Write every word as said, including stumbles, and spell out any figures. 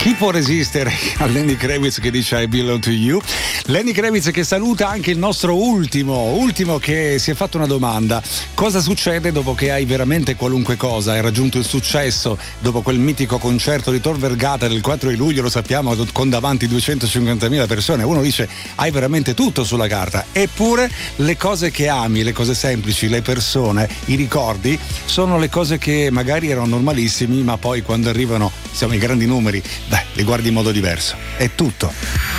Chi può resistere a Lenny Kravitz che dice I belong to you? Lenny Kravitz che saluta anche il nostro ultimo, ultimo che si è fatto una domanda: cosa succede dopo che hai veramente qualunque cosa, hai raggiunto il successo, dopo quel mitico concerto di Tor Vergata del quattro di luglio, lo sappiamo, con davanti duecentocinquantamila persone, uno dice hai veramente tutto sulla carta, eppure le cose che ami, le cose semplici, le persone, i ricordi, sono le cose che magari erano normalissimi, ma poi quando arrivano, siamo i grandi numeri, beh, li guardi in modo diverso. È tutto.